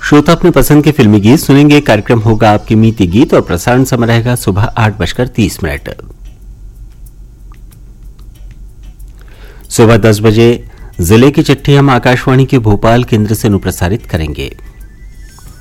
श्रोता अपने पसंद के फिल्मी गीत सुनेंगे। कार्यक्रम होगा आपके मीति गीत और प्रसारण समय रहेगा सुबह 8:30। सुबह 10 बजे जिले की चिट्ठी हम आकाशवाणी के भोपाल केंद्र से अनुप्रसारित करेंगे।